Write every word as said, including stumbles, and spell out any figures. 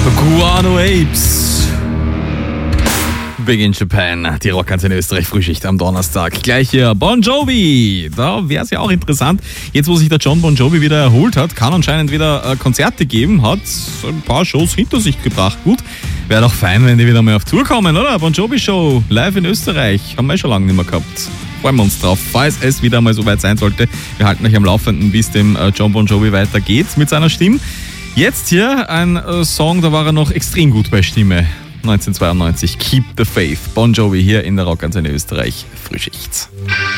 Guano Apes. Big in Japan, die Rockantenne Österreich Frühschicht am Donnerstag. Gleich hier Bon Jovi. Da wäre es ja auch interessant, jetzt wo sich der John Bon Jovi wieder erholt hat, kann anscheinend wieder äh, Konzerte geben, hat ein paar Shows hinter sich gebracht. Gut, wäre doch fein, wenn die wieder mal auf Tour kommen, oder? Bon Jovi Show live in Österreich, haben wir schon lange nicht mehr gehabt. Freuen wir uns drauf, falls es wieder mal so weit sein sollte. Wir halten euch am Laufenden, wie es dem äh, John Bon Jovi weitergeht mit seiner Stimme. Jetzt hier ein äh, Song, da war er noch extrem gut bei Stimme. neunzehnhundertzweiundneunzig, Keep the Faith. Bon Jovi hier in der Rockantenne Österreich Frühschicht.